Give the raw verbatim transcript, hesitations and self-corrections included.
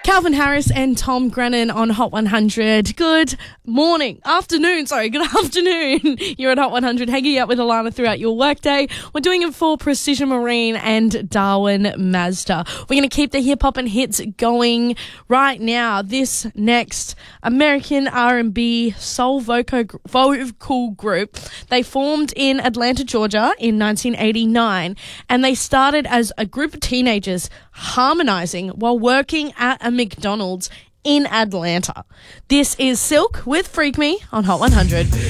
Calvin Harris and Tom Grennan on Hot one hundred. Good morning, afternoon, sorry, good afternoon. You're at Hot one hundred, hanging out with Alana throughout your workday. We're doing it for Precision Marine and Darwin Mazda. We're going to keep the hip-hop and hits going right now. This next American R and B soul vocal, vocal group, they formed in Atlanta, Georgia in nineteen eighty-nine, and they started as a group of teenagers harmonizing while working at a McDonald's in Atlanta. This is Silk with Freak Me on Hot one hundred.